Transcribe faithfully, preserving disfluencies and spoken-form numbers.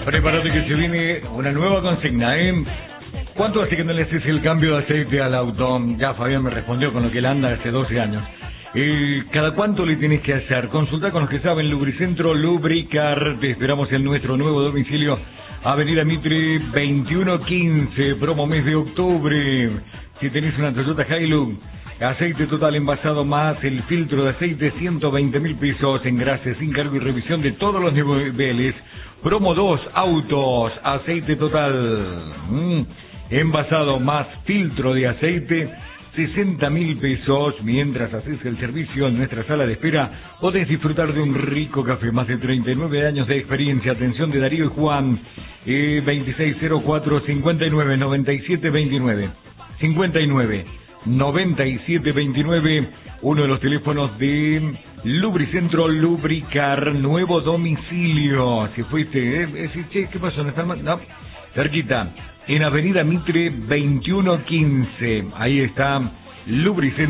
Prepárate que se viene una nueva consigna, ¿eh? ¿Cuánto hace que no le haces el cambio de aceite al auto? Ya Fabián me respondió con lo que él anda hace doce años. Eh, ¿Cada cuánto le tienes que hacer? Consulta con los que saben, Lubricentro Lubricar. Te esperamos en nuestro nuevo domicilio, Avenida Mitre veintiuno quince, promo mes de octubre. Si tenés una Toyota Hilux, aceite total envasado más el filtro de aceite, ciento veinte mil pesos, engrase sin cargo y revisión de todos los niveles. Promo dos, autos, aceite total, mm, envasado más filtro de aceite, sesenta mil pesos. Mientras haces el servicio en nuestra sala de espera, podés disfrutar de un rico café. Más de treinta y nueve años de experiencia. Atención de Darío y Juan, eh, veintiséis cero cuatro, cincuenta y nueve, noventa y siete veintinueve. cincuenta y nueve, noventa y siete veintinueve, uno de los teléfonos de Lubricentro Lubricar, nuevo domicilio. Si fuiste, eh, eh, che, ¿qué pasó? ¿No está mal? No, cerquita, en Avenida Mitre veintiuno quince, ahí está Lubricentro.